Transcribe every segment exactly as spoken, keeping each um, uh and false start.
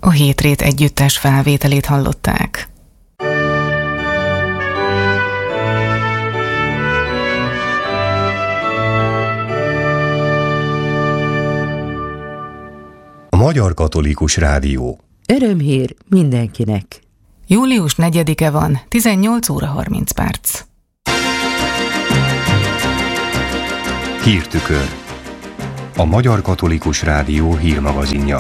A Hétrét együttes felvételét hallották. A Magyar Katolikus Rádió. Örömhír mindenkinek. július negyedike van, tizennyolc óra harminc perc. Hírtükör. A Magyar Katolikus Rádió hírmagazinja.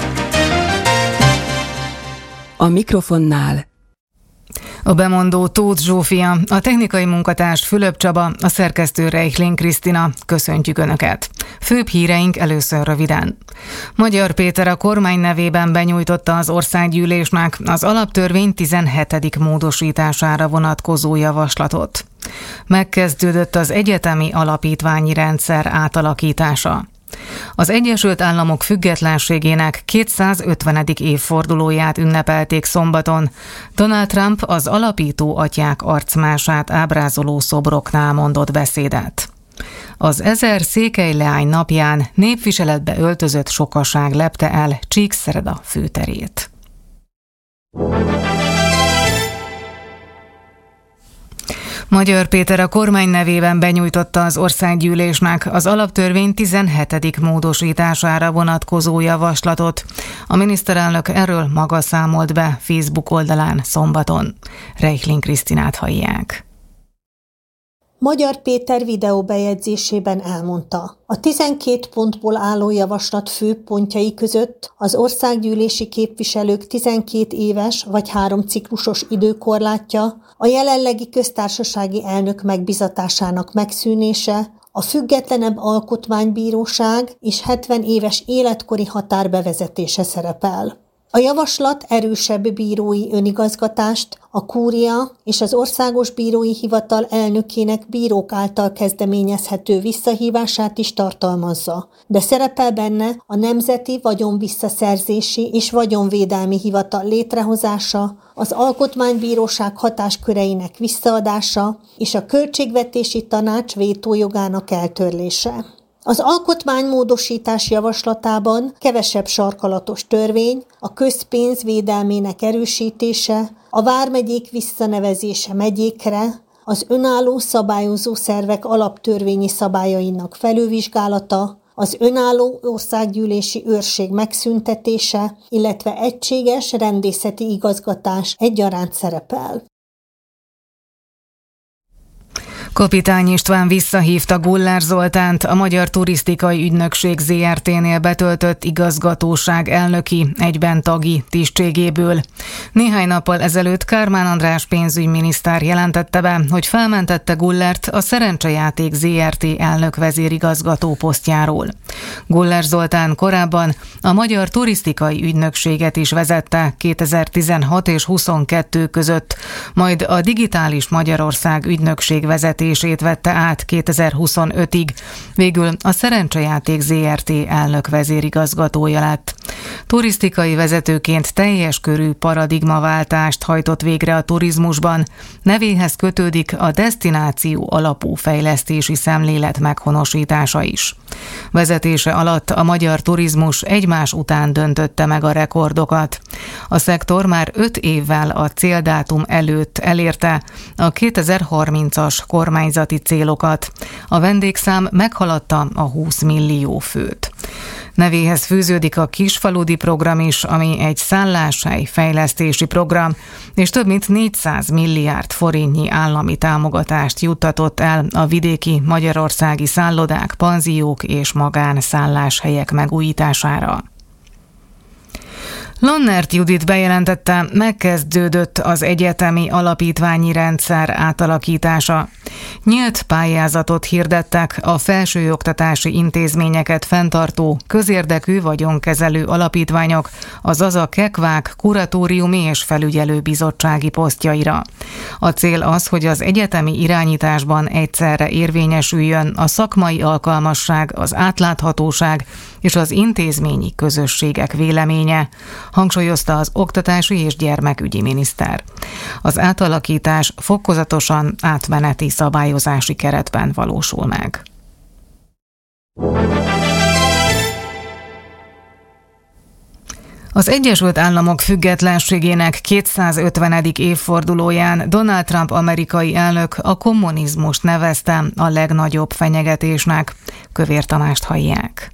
A mikrofonnál A bemondó Tóth Zsófia, a technikai munkatárs Fülöp Csaba, a szerkesztő Reichling Krisztina. Köszöntjük Önöket! Főbb híreink először röviden. Magyar Péter a kormány nevében benyújtotta az országgyűlésnek az alaptörvény tizenhetedik módosítására vonatkozó javaslatot. Megkezdődött az egyetemi alapítványi rendszer átalakítása. Az Egyesült Államok függetlenségének kétszázötvenedik évfordulóját ünnepelték szombaton. Donald Trump az alapító atyák arcmását ábrázoló szobroknál mondott beszédet. Az ezer székely leány napján népviseletbe öltözött sokaság lepte el Csíkszereda főterét. Magyar Péter a kormány nevében benyújtotta az országgyűlésnek az alaptörvény tizenhetedik módosítására vonatkozó javaslatot. A miniszterelnök erről maga számolt be Facebook oldalán szombaton. Reichling Krisztinát hallják. Magyar Péter videóbejegyzésében elmondta, a tizenkét pontból álló javaslat fő pontjai között az országgyűlési képviselők tizenkét éves vagy három ciklusos időkorlátja, a jelenlegi köztársasági elnök megbizatásának megszűnése, a függetlenebb alkotmánybíróság és hetven éves életkori határ bevezetése szerepel. A javaslat erősebb bírói önigazgatást, a kúria és az Országos Bírói Hivatal elnökének bírók által kezdeményezhető visszahívását is tartalmazza, de szerepel benne a Nemzeti Vagyonvisszaszerzési és Vagyonvédelmi Hivatal létrehozása, az Alkotmánybíróság hatásköreinek visszaadása és a Költségvetési Tanács vétójogának eltörlése. Az alkotmánymódosítás javaslatában kevesebb sarkalatos törvény, a közpénz védelmének erősítése, a vármegyék visszanevezése megyékre, az önálló szabályozó szervek alaptörvényi szabályainak felülvizsgálata, az önálló országgyűlési őrség megszüntetése, illetve egységes rendészeti igazgatás egyaránt szerepel. Kapitány István visszahívta Gullár Zoltánt, a Magyar Turisztikai Ügynökség zé er té-nél betöltött igazgatóság elnöki, egyben tagi tisztségéből. Néhány nappal ezelőtt Kármán András pénzügyminiszter jelentette be, hogy felmentette Gullárt a Szerencsejáték zé er té elnök vezérigazgató posztjáról. Gullár Zoltán korábban a Magyar Turisztikai Ügynökséget is vezette kétezer-tizenhat és huszonkettő között, majd a Digitális Magyarország ügynökség vezetését vette át kétezer-huszonötig, végül a Szerencsejáték zé er té elnök vezérigazgatója lett. Turisztikai vezetőként teljes körű paradigmaváltást hajtott végre a turizmusban, nevéhez kötődik a desztináció alapú fejlesztési szemlélet meghonosítása is. Vezetése alatt a magyar turizmus egymás után döntötte meg a rekordokat. A szektor már öt évvel a céldátum előtt elérte a kétezer-harmincas kormányzati célokat. A vendégszám meghaladta a húsz millió főt. Nevéhez fűződik a Kisfaludi program is, ami egy szálláshely fejlesztési program, és több mint négyszáz milliárd forintnyi állami támogatást juttatott el a vidéki magyarországi szállodák, panziók és magánszálláshelyek megújítására. Lannert Judit bejelentette, megkezdődött az egyetemi alapítványi rendszer átalakítása. Nyílt pályázatot hirdettek a felsőoktatási intézményeket fenntartó, közérdekű vagyonkezelő alapítványok, azaz a kekvák kuratóriumi és felügyelő bizottsági posztjaira. A cél az, hogy az egyetemi irányításban egyszerre érvényesüljön a szakmai alkalmasság, az átláthatóság és az intézményi közösségek véleménye, hangsúlyozta az oktatási és gyermekügyi miniszter. Az átalakítás fokozatosan átmeneti szabályozási keretben valósul meg. Az Egyesült Államok függetlenségének kétszázötvenedik évfordulóján Donald Trump amerikai elnök a kommunizmust nevezte a legnagyobb fenyegetésnek. Kövér Tamást hallják.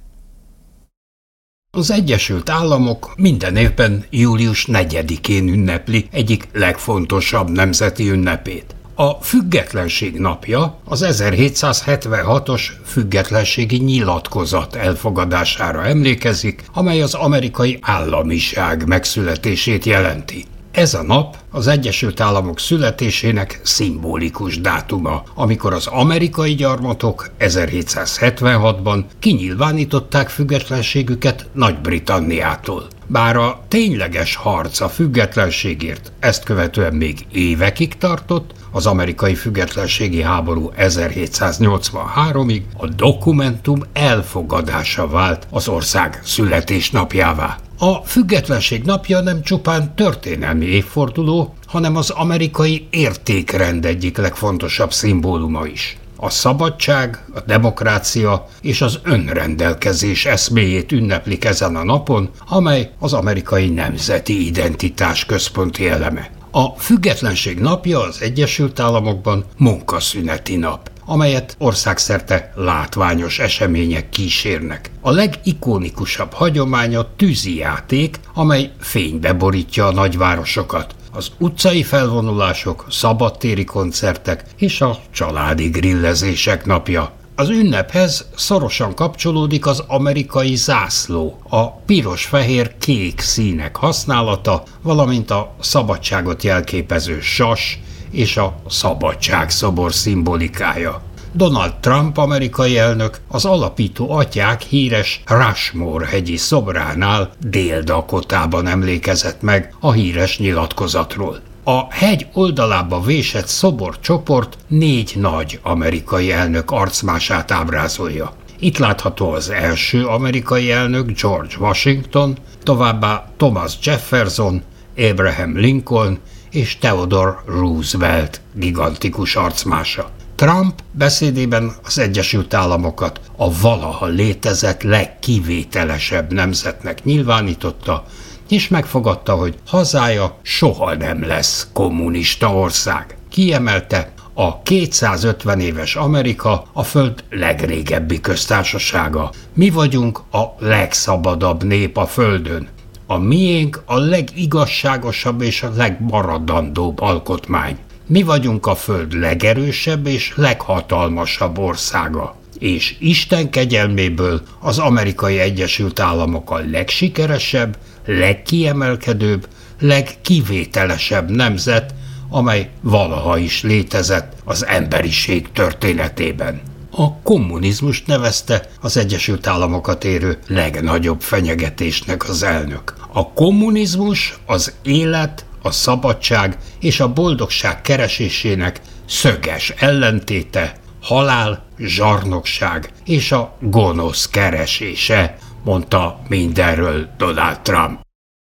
Az Egyesült Államok minden évben július negyedikén ünnepli egyik legfontosabb nemzeti ünnepét. A Függetlenség napja az ezerhétszázhetvenhatos függetlenségi nyilatkozat elfogadására emlékezik, amely az amerikai államiság megszületését jelenti. Ez a nap az Egyesült Államok születésének szimbolikus dátuma, amikor az amerikai gyarmatok ezerhétszázhetvenhatban kinyilvánították függetlenségüket Nagy-Britanniától. Bár a tényleges harc a függetlenségért ezt követően még évekig tartott, az amerikai függetlenségi háború ezerhétszáznyolcvanháromig a dokumentum elfogadása vált az ország születésnapjává. A függetlenség napja nem csupán történelmi évforduló, hanem az amerikai értékrend egyik legfontosabb szimbóluma is. A szabadság, a demokrácia és az önrendelkezés eszméjét ünneplik ezen a napon, amely az amerikai nemzeti identitás központi eleme. A Függetlenség napja az Egyesült Államokban munkaszüneti nap, amelyet országszerte látványos események kísérnek. A legikonikusabb hagyomány a tűzijáték, amely fénybe borítja a nagyvárosokat. Az utcai felvonulások, szabadtéri koncertek és a családi grillezések napja. Az ünnephez szorosan kapcsolódik az amerikai zászló, a piros-fehér-kék színek használata, valamint a szabadságot jelképező sas és a szabadságszobor szimbolikája. Donald Trump amerikai elnök az alapító atyák híres Rushmore hegyi szobránál Dél-Dakotában emlékezett meg a híres nyilatkozatról. A hegy oldalába vésett szoborcsoport négy nagy amerikai elnök arcmását ábrázolja. Itt látható az első amerikai elnök George Washington, továbbá Thomas Jefferson, Abraham Lincoln és Theodore Roosevelt gigantikus arcmása. Trump beszédében az Egyesült Államokat a valaha létezett legkivételesebb nemzetnek nyilvánította, és megfogadta, hogy hazája soha nem lesz kommunista ország. Kiemelte, a kétszázötven éves Amerika a Föld legrégebbi köztársasága. Mi vagyunk a legszabadabb nép a Földön. A miénk a legigazságosabb és a legmaradandóbb alkotmány. Mi vagyunk a Föld legerősebb és leghatalmasabb országa. És Isten kegyelméből az Amerikai Egyesült Államok a legsikeresebb, legkiemelkedőbb, legkivételesebb nemzet, amely valaha is létezett az emberiség történetében. A kommunizmust nevezte az Egyesült Államokat érő legnagyobb fenyegetésnek az elnök. A kommunizmus az élet, a szabadság és a boldogság keresésének szöges ellentéte, halál, zsarnokság és a gonosz keresése, mondta mindenről Donald Trump.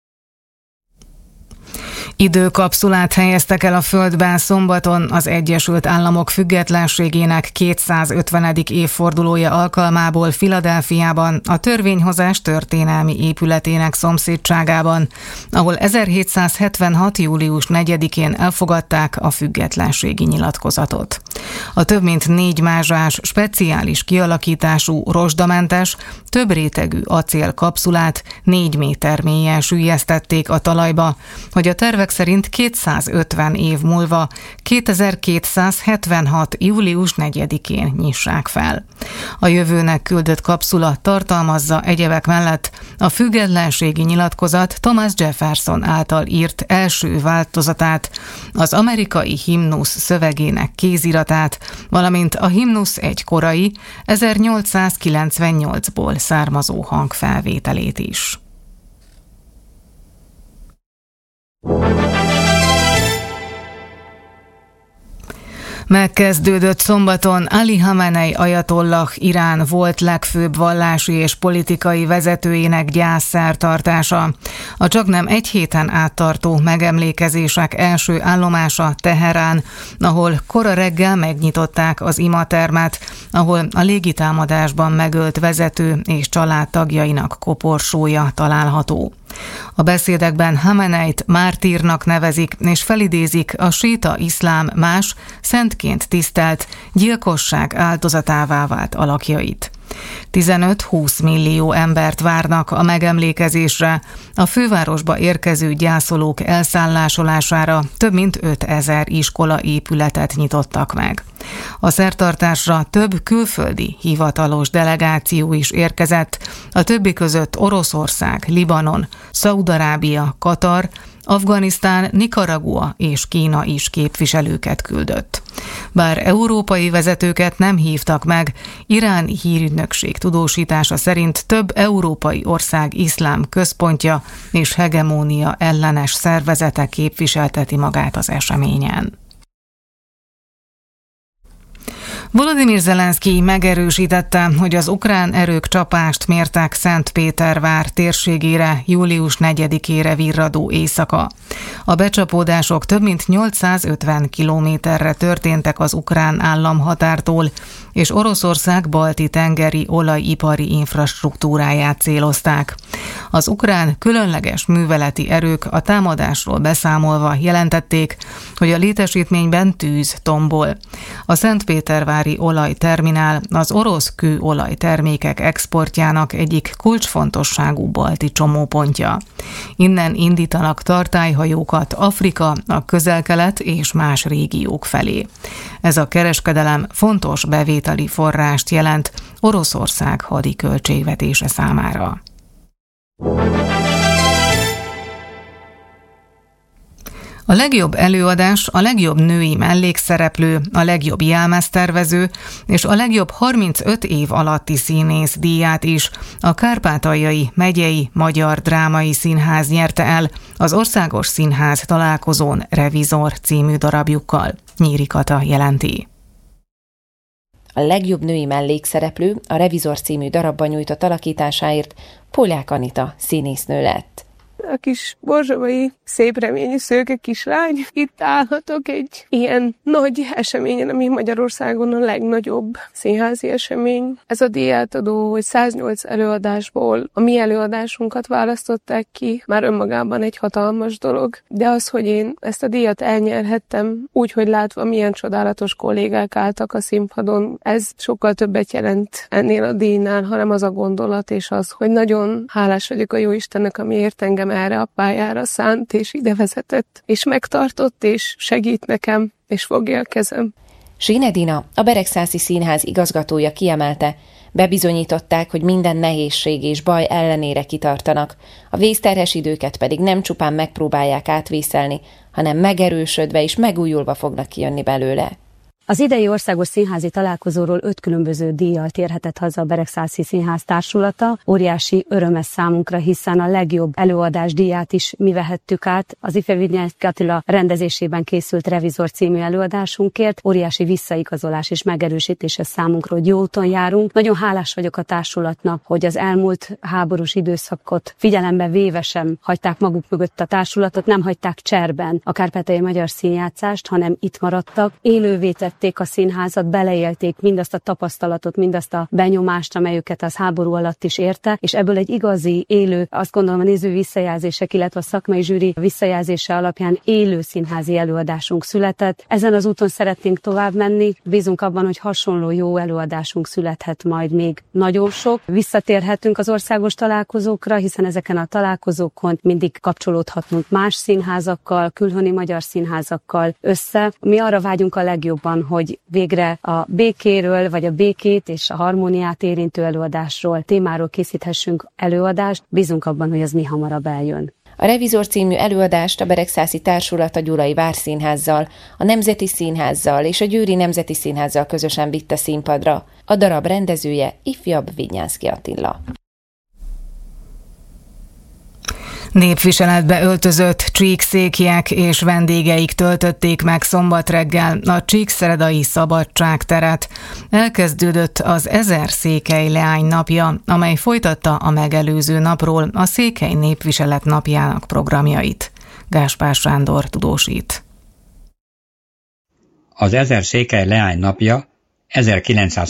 Időkapszulát helyeztek el a Földben szombaton az Egyesült Államok függetlenségének kétszázötvenedik évfordulója alkalmából Philadelphiában, a törvényhozás történelmi épületének szomszédságában, ahol ezerhétszázhetvenhat. július negyedikén elfogadták a függetlenségi nyilatkozatot. A több mint négy mázsás, speciális kialakítású, rozsdamentes, több rétegű acélkapszulát négy méter mélyen süllyesztették a talajba, hogy a tervek szerint kétszázötven év múlva, kétezer-kétszázhetvenhat. július negyedikén nyissák fel. A jövőnek küldött kapszula tartalmazza egyebek mellett a függetlenségi nyilatkozat Thomas Jefferson által írt első változatát, az amerikai himnusz szövegének kéziratát, valamint a himnusz egy korai, ezernyolcszázkilencvennyolcból származó hangfelvételét is. Megkezdődött szombaton Ali Khamenei ajatollah, Irán volt legfőbb vallási és politikai vezetőjének gyászszertartása. A csaknem egy héten áttartó megemlékezések első állomása Teherán, ahol kora reggel megnyitották az imatermet, ahol a légitámadásban megölt vezető és családtagjainak koporsója található. A beszédekben Hameneit mártírnak nevezik, és felidézik a síta iszlám más, szentként tisztelt, gyilkosság áldozatává vált alakjait. tizenöt-húsz millió embert várnak a megemlékezésre, a fővárosba érkező gyászolók elszállásolására több mint ötezer iskola épületet nyitottak meg. A szertartásra több külföldi hivatalos delegáció is érkezett, a többi között Oroszország, Libanon, Szaúd-Arábia, Katar, Afganisztán, Nikaragua és Kína is képviselőket küldött. Bár európai vezetőket nem hívtak meg, iráni hírügynökség tudósítása szerint több európai ország iszlám központja és hegemónia ellenes szervezete képviselteti magát az eseményen. Volodymyr Zelenszkij megerősítette, hogy az ukrán erők csapást mértek Szentpétervár térségére július negyedikére virradó éjszaka. A becsapódások több mint nyolcszázötven kilométerre történtek az ukrán államhatártól, és Oroszország balti tengeri olajipari infrastruktúráját célozták. Az ukrán különleges műveleti erők a támadásról beszámolva jelentették, hogy a létesítményben tűz tombol. A Szentpétervári olajterminál az orosz kőolajtermékek exportjának egyik kulcsfontosságú balti csomópontja. Innen indítanak tartályhajókat Afrika, a Közel-Kelet és más régiók felé. Ez a kereskedelem fontos bevételi forrást jelent Oroszország hadi költségvetése számára. A legjobb előadás, a legjobb női mellékszereplő, a legjobb jelmeztervező és a legjobb harmincöt év alatti színész díját is a Kárpátaljai Megyei Magyar Drámai Színház nyerte el az Országos Színház találkozón Revizor című darabjukkal. Nyíri Kata jelenti. A legjobb női mellékszereplő a Revizor című darabban nyújtott alakításáért Polyák Anita színésznő lett. A kis borzsavai, szép reményű szőke kislány. Itt állhatok egy ilyen nagy eseményen, ami Magyarországon a legnagyobb színházi esemény. Ez a díjátadó, hogy száznyolc előadásból a mi előadásunkat választották ki, már önmagában egy hatalmas dolog. De az, hogy én ezt a díjat elnyerhettem, úgy, hogy látva milyen csodálatos kollégák álltak a színpadon, ez sokkal többet jelent ennél a díjnál, hanem az a gondolat és az, hogy nagyon hálás vagyok a Jóistennek, amiért engem erre a pályára szánt, és ide vezetett, és megtartott, és segít nekem, és fogja a kezem. Sín Edina, a Beregszászi Színház igazgatója kiemelte, bebizonyították, hogy minden nehézség és baj ellenére kitartanak, a vészterhes időket pedig nem csupán megpróbálják átvészelni, hanem megerősödve és megújulva fognak kijönni belőle. Az idei országos színházi találkozóról öt különböző díjjal térhetett haza a Beregszászi Színház társulata. Óriási öröm ez számunkra, hiszen a legjobb előadás díját is mi vehettük át. Az ifjabb Vinyánszky Attila rendezésében készült Revizor című előadásunkért. Óriási visszaigazolás és megerősítése számunkra, hogy jó úton járunk. Nagyon hálás vagyok a társulatnak, hogy az elmúlt háborús időszakot figyelembe véve sem hagyták maguk mögött a társulatot, nem hagyták cserben a Kárpátaljai Magyar Színjátszást, hanem itt maradtak, élővé tették a színházat, beleélték mindazt a tapasztalatot, mindazt a benyomást, amely őket az háború alatt is érte, és ebből egy igazi, élő, azt gondolom a néző visszajelzések, illetve a szakmai zsűri visszajelzése alapján élő színházi előadásunk született. Ezen az úton szeretnénk tovább menni, bízunk abban, hogy hasonló jó előadásunk születhet majd még nagyon sok. Visszatérhetünk az országos találkozókra, hiszen ezeken a találkozókon mindig kapcsolódhatunk más színházakkal, külhoni magyar színházakkal össze. Mi arra vágyunk a legjobban, hogy végre a békéről, vagy a békét és a harmóniát érintő előadásról, témáról készíthessünk előadást. Bízunk abban, hogy ez mi hamarabb eljön. A Revizor című előadást a Beregszászi Társulat a Gyulai Várszínházzal, a Nemzeti Színházzal és a Győri Nemzeti Színházzal közösen vitte színpadra. A darab rendezője ifjabb Vinyánszky Attila. Népviseletbe öltözött csíkszékiek és vendégeik töltötték meg szombat reggel a Csíkszeredai Szabadságteret. Elkezdődött az Ezer Székely Leány napja, amely folytatta a megelőző napról a Székely Népviselet napjának programjait. Gáspár Sándor tudósít. Az Ezer Székely Leány napja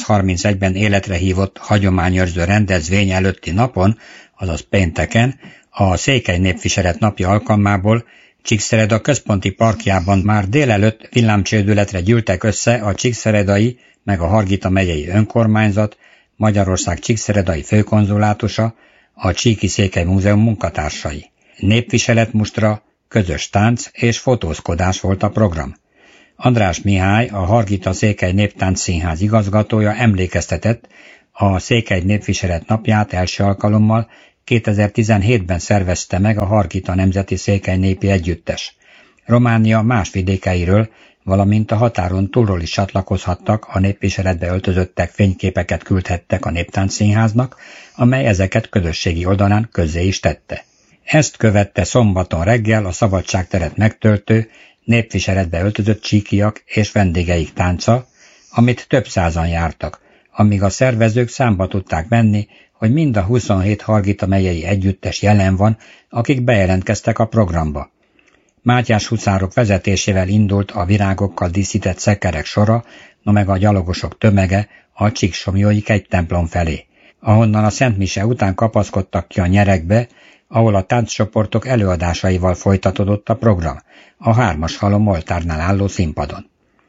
ezerkilencszázharmincegyben életre hívott hagyományőrző rendezvény előtti napon, azaz pénteken, A Székely Népviselet napja alkalmából Csíkszereda központi parkjában már délelőtt villámcsődületre gyűltek össze a csíkszeredai meg a Hargita megyei önkormányzat, Magyarország csíkszeredai főkonzulátusa, a Csíki Székely Múzeum munkatársai. Népviseletmustra, közös tánc és fotózkodás volt a program. András Mihály, a Hargita Székely Néptánc Színház igazgatója emlékeztetett, a Székely Népviselet napját első alkalommal kétezer-tizenhétben szervezte meg a Hargita Nemzeti Székely Népi Együttes. Románia más vidékeiről, valamint a határon túlról is csatlakozhattak, a népviseletbe öltözöttek, fényképeket küldhettek a Néptáncszínháznak, amely ezeket közösségi oldalán közzé is tette. Ezt követte szombaton reggel a Szabadságteret megtöltő, népviseletbe öltözött csíkiak és vendégeik tánca, amit több százan jártak, amíg a szervezők számba tudták venni, hogy mind a huszonhét Hargita megyei együttes jelen van, akik bejelentkeztek a programba. Mátyás huszárok vezetésével indult a virágokkal díszített szekerek sora, no meg a gyalogosok tömege a Csíksomlyói kegytemplom felé, ahonnan a szentmise után kapaszkodtak ki a nyeregbe, ahol a táncsoportok előadásaival folytatódott a program, a Hármas Halom oltárnál álló színpadon.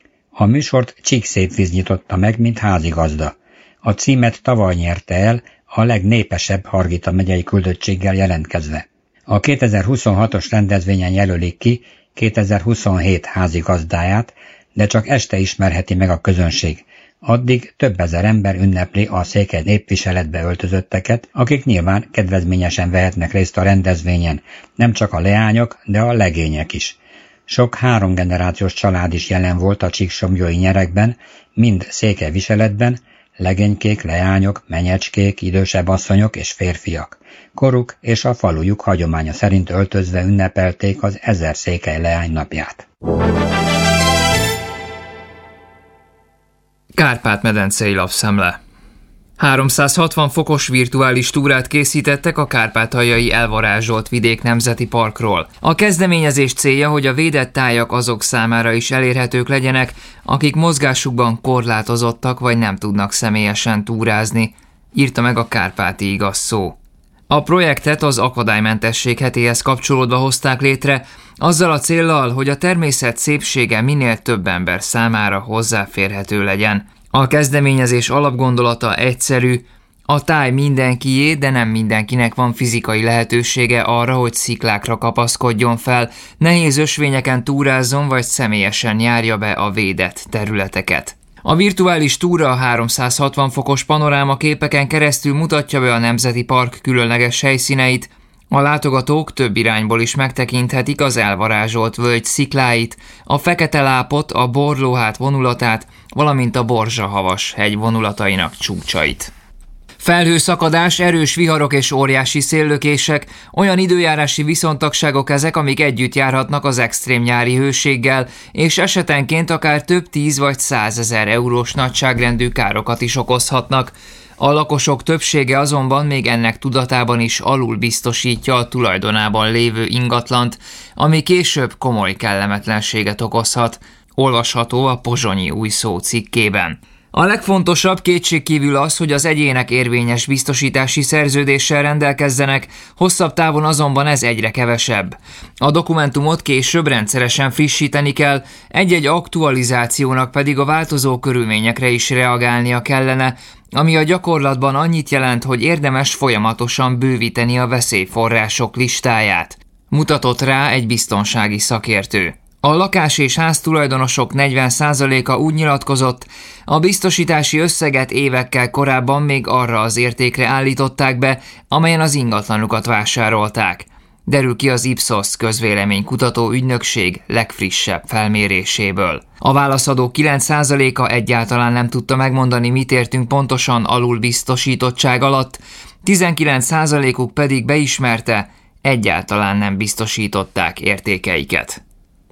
A műsort Csíkszépvíz nyitotta meg, mint házigazda. A címet tavaly nyerte el, a legnépesebb Hargita megyei küldöttséggel jelentkezve. A kétezer-huszonhatos rendezvényen jelölik ki kétezer-huszonhét házigazdáját, de csak este ismerheti meg a közönség. Addig több ezer ember ünnepli a Székely Népviseletbe öltözötteket, akik nyilván kedvezményesen vehetnek részt a rendezvényen, nem csak a leányok, de a legények is. Sok háromgenerációs család is jelen volt a csíksomlyói nyeregben, mind székely viseletben, legénykék, leányok, menyecskék, idősebb asszonyok és férfiak. Koruk és a falujuk hagyománya szerint öltözve ünnepelték az ezer székely leány napját. Kárpát-medencei lapszemle. háromszázhatvan fokos virtuális túrát készítettek a kárpátaljai elvarázsolt vidék nemzeti parkról. A kezdeményezés célja, hogy a védett tájak azok számára is elérhetők legyenek, akik mozgásukban korlátozottak vagy nem tudnak személyesen túrázni, írta meg a Kárpáti Igaz Szó. A projektet az akadálymentesség hetéhez kapcsolódva hozták létre, azzal a céllal, hogy a természet szépsége minél több ember számára hozzáférhető legyen. A kezdeményezés alapgondolata egyszerű, a táj mindenkié, de nem mindenkinek van fizikai lehetősége arra, hogy sziklákra kapaszkodjon fel, nehéz ösvényeken túrázzon vagy személyesen járja be a védett területeket. A virtuális túra a háromszázhatvan fokos panoráma képeken keresztül mutatja be a Nemzeti Park különleges helyszíneit, a látogatók több irányból is megtekinthetik az elvarázsolt völgy szikláit, a Fekete Lápot, a Borlóhát vonulatát, valamint a Borzsahavas hegy vonulatainak csúcsait. Felhőszakadás, erős viharok és óriási széllökések, olyan időjárási viszontagságok ezek, amik együtt járhatnak az extrém nyári hőséggel, és esetenként akár több tíz vagy százezer eurós nagyságrendű károkat is okozhatnak. A lakosok többsége azonban még ennek tudatában is alul biztosítja a tulajdonában lévő ingatlant, ami később komoly kellemetlenséget okozhat, olvasható a Pozsonyi Új Szó cikkében. A legfontosabb kétségkívül az, hogy az egyének érvényes biztosítási szerződéssel rendelkezzenek, hosszabb távon azonban ez egyre kevesebb. A dokumentumot később rendszeresen frissíteni kell, egy-egy aktualizációnak pedig a változó körülményekre is reagálnia kellene, ami a gyakorlatban annyit jelent, hogy érdemes folyamatosan bővíteni a veszélyforrások listáját. Mutatott rá egy biztonsági szakértő. A lakás- és háztulajdonosok negyven százaléka úgy nyilatkozott, a biztosítási összeget évekkel korábban még arra az értékre állították be, amelyen az ingatlanukat vásárolták. Derül ki az Ipsos közvéleménykutató ügynökség legfrissebb felméréséből. A válaszadók kilenc százaléka egyáltalán nem tudta megmondani, mit értünk pontosan alulbiztosítottság alatt, tizenkilenc százalékuk pedig beismerte, egyáltalán nem biztosították értékeiket.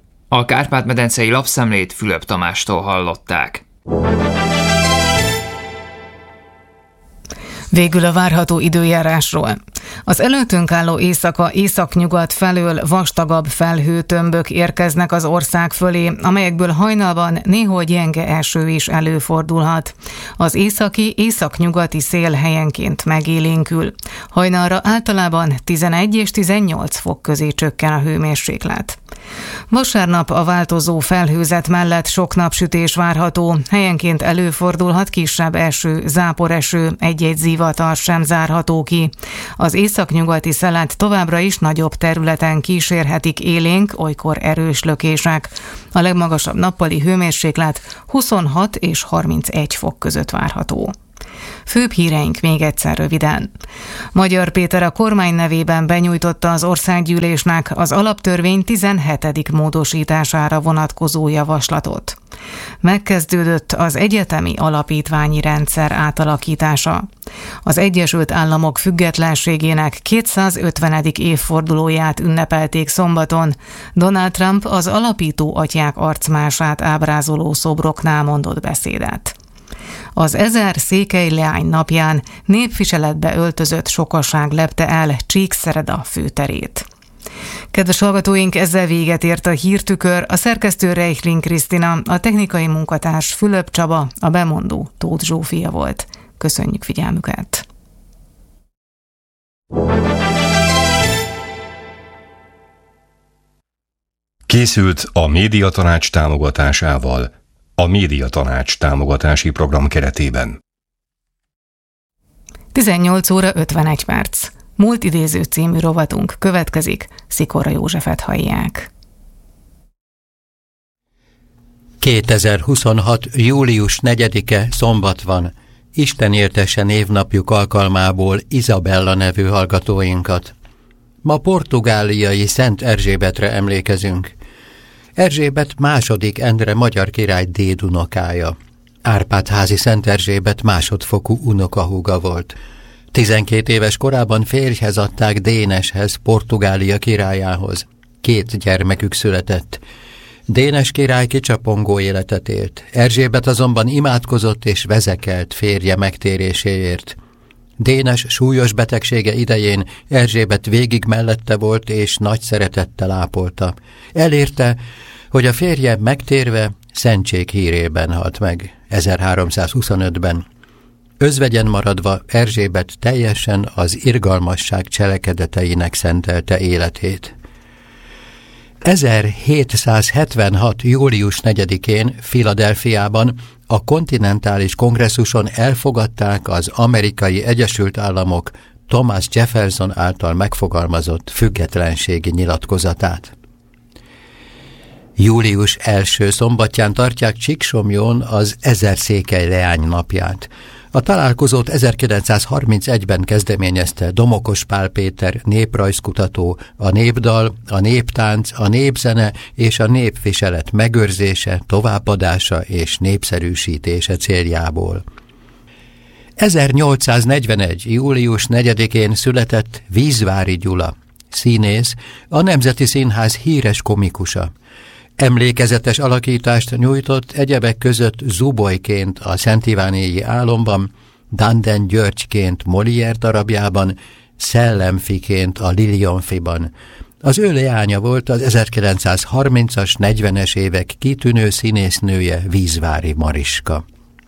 A Kárpát-medencei lapszemlét Fülöp Tamástól hallották. Végül a várható időjárásról. Az előttünk álló éjszaka északnyugat felől vastagabb felhőtömbök érkeznek az ország fölé, amelyekből hajnalban néhol gyenge eső is előfordulhat. Az északi, északnyugati szél helyenként megélénkül. Hajnalra általában tizenegy és tizennyolc fok közé csökken a hőmérséklet. Vasárnap a változó felhőzet mellett sok napsütés várható, helyenként előfordulhat kisebb eső, záporeső, egy-egy zivatar sem zárható ki. Az északnyugati szelet továbbra is nagyobb területen kísérhetik élénk, olykor erős lökések. A legmagasabb nappali hőmérséklet huszonhat és harmincegy fok között várható. Főbb híreink még egyszer röviden. Magyar Péter a kormány nevében benyújtotta az országgyűlésnek az alaptörvény tizenhetedik módosítására vonatkozó javaslatot. Megkezdődött az egyetemi alapítványi rendszer átalakítása. Az Egyesült Államok függetlenségének kétszázötvenedik évfordulóját ünnepelték szombaton. Donald Trump az alapító atyák arcmását ábrázoló szobroknál mondott beszédet. Az ezer székely leány napján népviseletbe öltözött sokaság lepte el Csíkszereda főterét. Kedves hallgatóink, ezzel véget ért a hírtükör, a szerkesztő Reichling Krisztina, a technikai munkatárs Fülöp Csaba, a bemondó Tóth Zsófia volt. Köszönjük figyelmüket! Készült a Médiatanács támogatásával, a Médiatanács támogatási program keretében. tizennyolc óra ötvenegy perc. Múlt idéző című rovatunk következik, Szikora Józsefet hallják. kétezer-huszonhat. július negyedike szombat van. Isten éltesse névnapjuk alkalmából Izabella nevű hallgatóinkat. Ma portugáliai Szent Erzsébetre emlékezünk. Erzsébet második Endre magyar király dédunokája. Árpád-házi Szent Erzsébet másodfokú unokahúga volt. tizenkét éves korában férjhez adták Déneshez, Portugália királyához. Két gyermekük született. Dénes király kicsapongó életet élt. Erzsébet azonban imádkozott és vezekelt férje megtéréséért. Dénes súlyos betegsége idején Erzsébet végig mellette volt és nagy szeretettel ápolta. Elérte, hogy a férje megtérve szentség hírében halt meg ezerháromszázhuszonötben. Özvegyen maradva Erzsébet teljesen az irgalmasság cselekedeteinek szentelte életét. ezerhétszázhetvenhat. július negyedikén Philadelphiában a kontinentális kongresszuson elfogadták az Amerikai Egyesült Államok Thomas Jefferson által megfogalmazott függetlenségi nyilatkozatát. Július első szombatján tartják Csíksomlyón az Ezer székely leány napját. A találkozót ezerkilencszázharmincegyben kezdeményezte Domokos Pál Péter néprajzkutató, a népdal, a néptánc, a népzene és a népviselet megőrzése, továbbadása és népszerűsítése céljából. ezernyolcszáznegyvenegy. július negyedikén született Vízvári Gyula, színész, a Nemzeti Színház híres komikusa. Emlékezetes alakítást nyújtott egyebek között Zubolyként a Szent Ivánéi Álomban, Danden Györgyként Molière darabjában, Szellemfiként a Lilionfiban. Az ő leánya volt az ezerkilencszázharmincas, negyvenes évek kitűnő színésznője, Vízvári Mariska.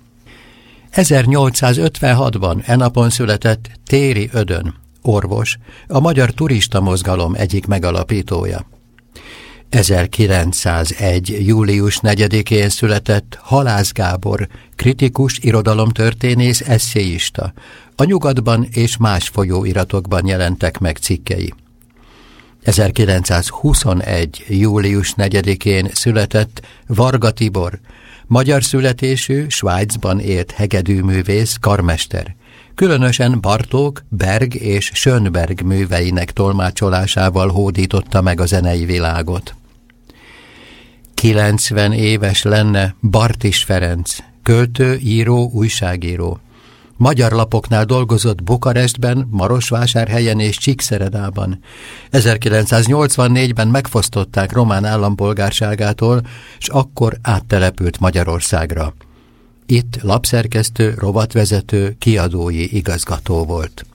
ezernyolcszázötvenhatban e napon született Téri Ödön, orvos, a magyar turista mozgalom egyik megalapítója. ezerkilencszázegy. július negyedikén született Halász Gábor, kritikus, irodalomtörténész, esszéista. A Nyugatban és más folyóiratokban jelentek meg cikkei. ezerkilencszázhuszonegy. július negyedikén született Varga Tibor, magyar születésű, Svájcban élt hegedűművész, karmester. Különösen Bartók, Berg és Schönberg műveinek tolmácsolásával hódította meg a zenei világot. kilencven éves lenne Bartis Ferenc, költő, író, újságíró. Magyar lapoknál dolgozott Bukarestben, Marosvásárhelyen és Csíkszeredában. ezerkilencszáznyolcvannégyben megfosztották román állampolgárságától, és akkor áttelepült Magyarországra. Itt lapszerkesztő, rovatvezető, kiadói igazgató volt.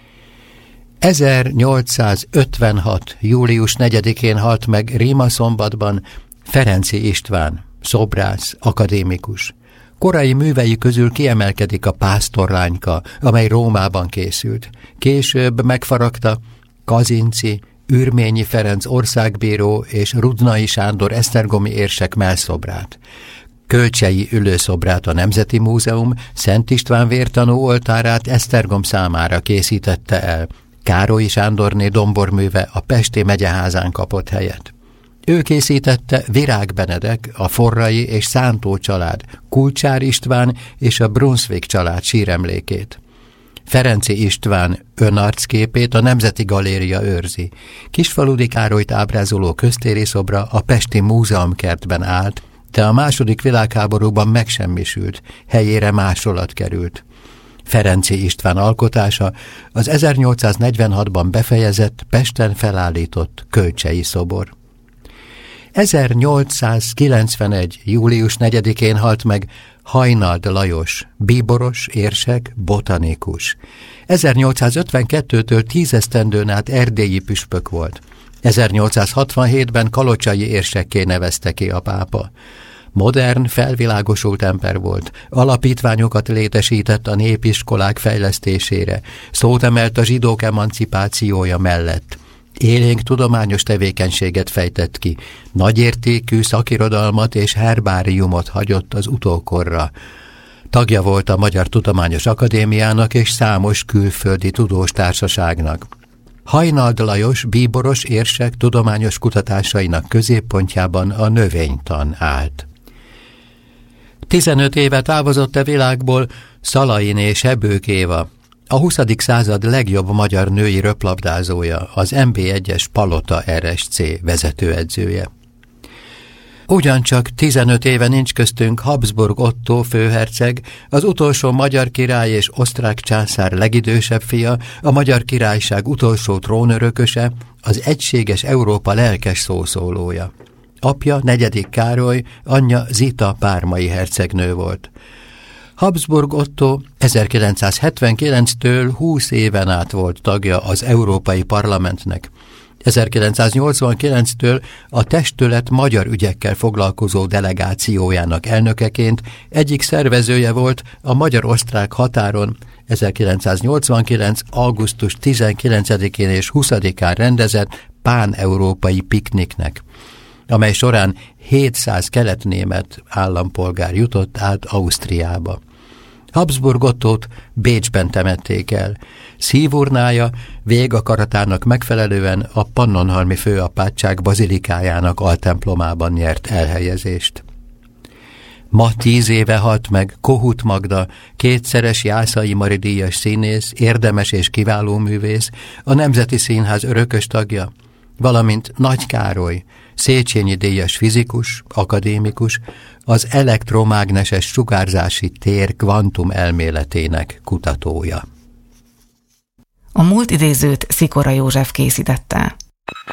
ezernyolcszázötvenhat. július negyedikén halt meg Rímaszombatban Ferenczy István, szobrász, akadémikus. Korai művei közül kiemelkedik a Pásztorlányka, amely Rómában készült. Később megfaragta Kazinczy, Ürményi Ferenc országbíró és Rudnai Sándor esztergomi érsek mellszobrát. Kölcsei ülőszobrát a Nemzeti Múzeum Szent István vértanú oltárát Esztergom számára készítette el. Károlyi Sándorné domborműve a Pesti megyeházán kapott helyet. Ő készítette Virág Benedek, a Forrai és Szántó család, Kulcsár István és a Brunswick család síremlékét. Ferenczy István önarcképét a Nemzeti Galéria őrzi. Kisfaludi Károlyt ábrázoló köztéri szobra a Pesti Múzeumkertben állt, de a második világháborúban megsemmisült, helyére másolat került. Ferenczy István alkotása az ezernyolcszáznegyvenhatban befejezett, Pesten felállított Kölcsei szobor. ezernyolcszázkilencvenegy. július negyedikén halt meg Hajnald Lajos, bíboros, érsek, botanikus. ezernyolcszázötvenkettőtől tízesztendőn át erdélyi püspök volt. ezernyolcszázhatvanhétben kalocsai érsekké nevezte ki a pápa. Modern, felvilágosult ember volt, alapítványokat létesített a népiskolák fejlesztésére, szót emelt a zsidók emancipációja mellett. Élénk tudományos tevékenységet fejtett ki, nagyértékű szakirodalmat és herbáriumot hagyott az utókorra. Tagja volt a Magyar Tudományos Akadémiának és számos külföldi tudós társaságnak. Hajnald Lajos bíboros érsek tudományos kutatásainak középpontjában a növénytan állt. Tizenöt éve távozott a világból Szalainé Sebők Éva, a huszadik század legjobb magyar női röplabdázója, az em bé egyes Palota er es cé vezetőedzője. Ugyancsak tizenöt éve nincs köztünk Habsburg Ottó főherceg, az utolsó magyar király és osztrák császár legidősebb fia, a Magyar Királyság utolsó trónörököse, az egységes Európa lelkes szószólója. Apja negyedik Károly, anyja Zita pármai hercegnő volt. Habsburg Ottó ezerkilencszázhetvenkilenctől húsz éven át volt tagja az Európai Parlamentnek. ezerkilencszáznyolcvankilenctől a testület magyar ügyekkel foglalkozó delegációjának elnökeként egyik szervezője volt a magyar-osztrák határon ezerkilencszáznyolcvankilenc. augusztus tizenkilencedikén és huszadikán rendezett pán-európai pikniknek, amely során hétszáz keletnémet állampolgár jutott át Ausztriába. Habsburg Ottót Bécsben temették el. Szívurnája végakaratának megfelelően a Pannonhalmi főapátság bazilikájának altemplomában nyert elhelyezést. Ma tíz éve halt meg Kohut Magda, kétszeres Jászai Mari díjas színész, érdemes és kiváló művész, a Nemzeti Színház örökös tagja, valamint Nagy Károly, Széchenyi díjas fizikus, akadémikus, az elektromágneses sugárzási tér kvantum elméletének kutatója. A múlt idézőt Szikora József készítette.